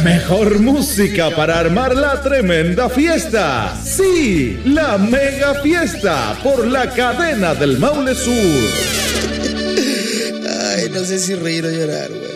mejor música para armar la tremenda fiesta. Sí, la mega fiesta por la cadena del Maule Sur. Ay, no sé si reír o llorar, güey.